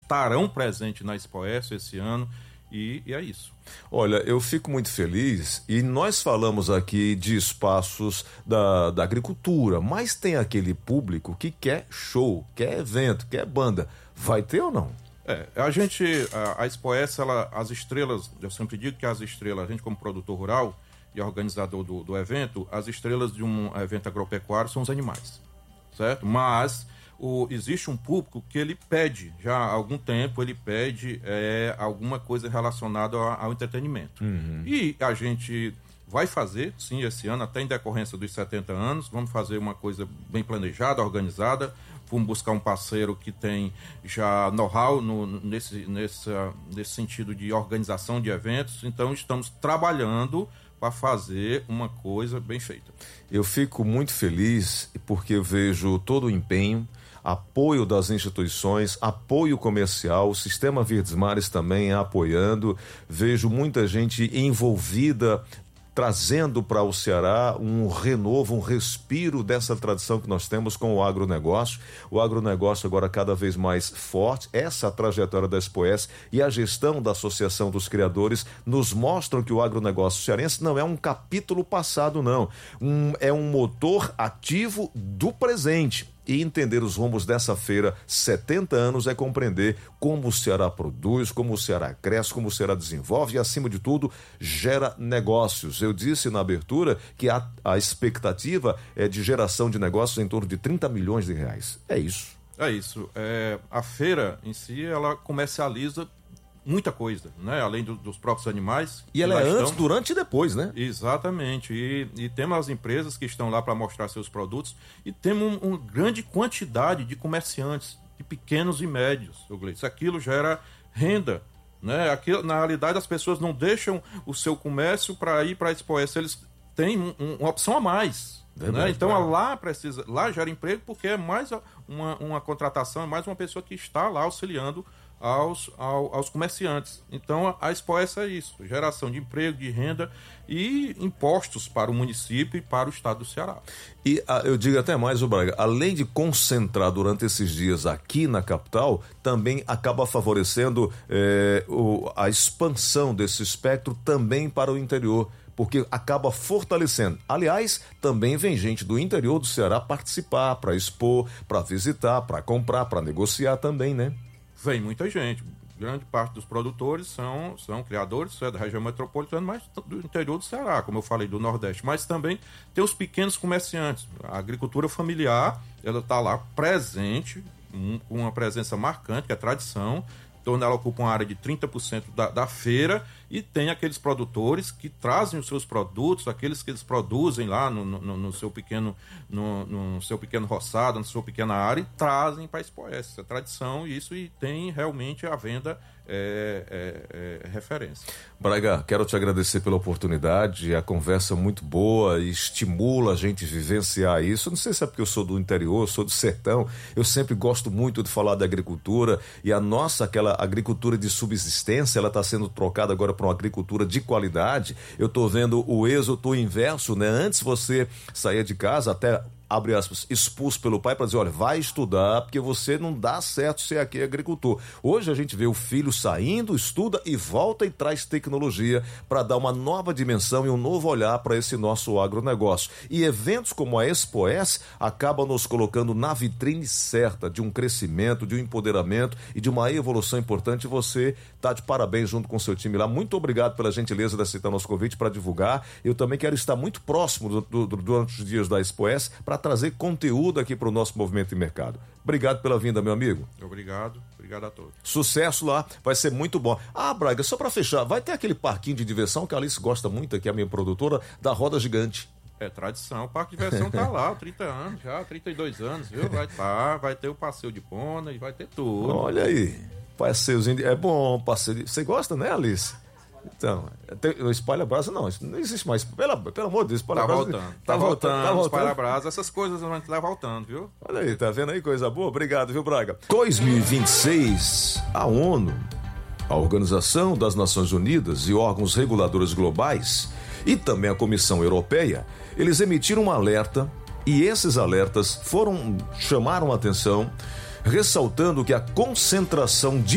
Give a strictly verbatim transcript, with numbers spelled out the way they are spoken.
estarão presentes na Expoesse esse ano. E, e é isso. Olha, eu fico muito feliz e nós falamos aqui de espaços da, da agricultura, mas tem aquele público que quer show, quer evento, quer banda. Vai ter ou não? É, a gente, a, a Expoesse, ela, as estrelas, eu sempre digo que as estrelas, a gente como produtor rural e organizador do, do evento, as estrelas de um evento agropecuário são os animais, certo? Mas O, existe um público que ele pede, já há algum tempo, ele pede é, alguma coisa relacionada ao, ao entretenimento. Uhum. E a gente vai fazer, sim, esse ano, até em decorrência dos setenta anos, vamos fazer uma coisa bem planejada, organizada, vamos buscar um parceiro que tem já know-how no, nesse, nessa, nesse sentido de organização de eventos, então estamos trabalhando para fazer uma coisa bem feita. Eu fico muito feliz porque eu vejo todo o empenho, apoio das instituições, apoio comercial, o Sistema Verdes Mares também apoiando, vejo muita gente envolvida, trazendo para o Ceará um renovo, um respiro dessa tradição que nós temos com o agronegócio. O agronegócio agora cada vez mais forte, essa trajetória da Expoesse e a gestão da Associação dos Criadores nos mostram que o agronegócio cearense não é um capítulo passado, não. Um, é um motor ativo do presente. E entender os rumos dessa feira, setenta anos, é compreender como o Ceará produz, como o Ceará cresce, como o Ceará desenvolve e, acima de tudo, gera negócios. Eu disse na abertura que a, a expectativa é de geração de negócios em torno de trinta milhões de reais. É isso. É isso. É, a feira em si, ela comercializa muita coisa, né? Além do, dos próprios animais. E ela é antes, estão... durante e depois, né? Exatamente. E, e temos as empresas que estão lá para mostrar seus produtos e temos uma um grande quantidade de comerciantes, de pequenos e médios, Gleice. Aquilo gera renda, né? Aquilo, na realidade, as pessoas não deixam o seu comércio para ir para a Expoesse, eles têm um, um, uma opção a mais. Verdade, né? Então, é. lá precisa, lá gera emprego porque é mais uma, uma contratação, é mais uma pessoa que está lá auxiliando Aos, ao, aos comerciantes. Então a Expoesse é isso, geração de emprego, de renda e impostos para o município e para o estado do Ceará. E a, eu digo até mais, o Braga, além de concentrar durante esses dias aqui na capital, também acaba favorecendo é, o, a expansão desse espectro também para o interior, porque acaba fortalecendo. Aliás, também vem gente do interior do Ceará participar, para expor, para visitar, para comprar, para negociar também, né? Vem muita gente, grande parte dos produtores são, são criadores é da região metropolitana, mas do interior do Ceará, como eu falei, do Nordeste, mas também tem os pequenos comerciantes. A agricultura familiar, ela está lá presente, com uma presença marcante, que é a tradição, então ela ocupa uma área de trinta por cento da, da feira, e tem aqueles produtores que trazem os seus produtos, aqueles que eles produzem lá no, no, no seu pequeno no, no seu pequeno roçado, na sua pequena área, e trazem para a Expoesse. Essa é tradição, isso, e tem realmente a venda é, é, é referência. Braga, quero te agradecer pela oportunidade, a conversa muito boa e estimula a gente vivenciar isso. Não sei se é porque eu sou do interior, sou do sertão, eu sempre gosto muito de falar da agricultura, e a nossa, aquela agricultura de subsistência, ela está sendo trocada agora para uma agricultura de qualidade. Eu estou vendo o êxodo inverso, né? Antes você saía de casa, até abre aspas, expulso pelo pai para dizer, olha, vai estudar, porque você não dá certo ser aqui agricultor. Hoje a gente vê o filho saindo, estuda e volta e traz tecnologia para dar uma nova dimensão e um novo olhar para esse nosso agronegócio. E eventos como a Expoesse acabam nos colocando na vitrine certa de um crescimento, de um empoderamento e de uma evolução importante. Você está de parabéns junto com o seu time lá. Muito obrigado pela gentileza de aceitar nosso convite para divulgar. Eu também quero estar muito próximo do, do, do, durante os dias da Expoesse para trazer conteúdo aqui para o nosso movimento de mercado. Obrigado pela vinda, meu amigo. Obrigado, obrigado a todos. Sucesso lá, vai ser muito bom. Ah, Braga, só para fechar, vai ter aquele parquinho de diversão que a Alice gosta muito, aqui a minha produtora, da Roda Gigante. É tradição, o parque de diversão tá lá, trinta anos já, trinta e dois anos, viu? Vai tá, vai ter o passeio de pônei, vai ter tudo. Olha aí, passeiozinho, de... é bom, passeio de... Você gosta, né, Alice? Então, o espalha-brasa não, não existe mais. Pela, pelo amor de Deus, espalha-brasa. Tá voltando, tá, tá voltando, tá voltando. Espalha-brasa, essas coisas vão estar voltando, viu? Olha aí, tá vendo aí, coisa boa? Obrigado, viu, Braga? dois mil e vinte e seis, a ONU, a Organização das Nações Unidas e órgãos reguladores globais e também a Comissão Europeia, eles emitiram um alerta e esses alertas foram, chamaram a atenção, ressaltando que a concentração de